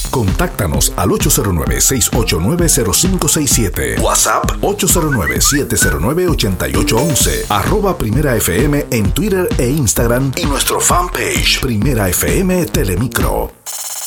Contáctanos al 809-689-0567. WhatsApp 809-709-8811. @Primera FM en Twitter e Instagram y nuestro fanpage Primera FM Telemicro.